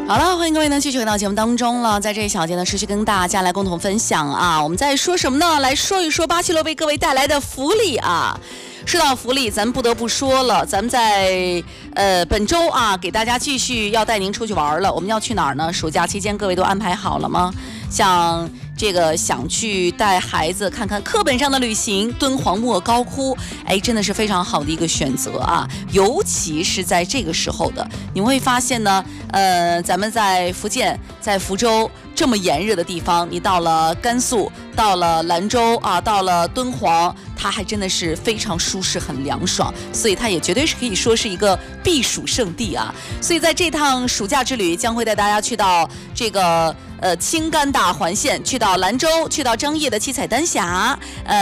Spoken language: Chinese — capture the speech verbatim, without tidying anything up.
好了，欢迎各位呢继续回到节目当中了。在这一小节呢，持续跟大家来共同分享啊。我们在说什么呢？来说一说巴西罗为各位带来的福利啊。说到福利，咱们不得不说了，咱们在呃本周啊，给大家继续要带您出去玩了。我们要去哪儿呢？暑假期间各位都安排好了吗？像这个想去带孩子看看课本上的旅行，敦煌莫高窟，哎，真的是非常好的一个选择啊！尤其是在这个时候的，你会发现呢，呃，咱们在福建，在福州这么炎热的地方，你到了甘肃，到了兰州啊，到了敦煌，它还真的是非常舒适，很凉爽，所以它也绝对是可以说是一个避暑胜地啊！所以在这趟暑假之旅，将会带大家去到这个。呃，青甘大环线，去到兰州，去到张掖的七彩丹霞，呃。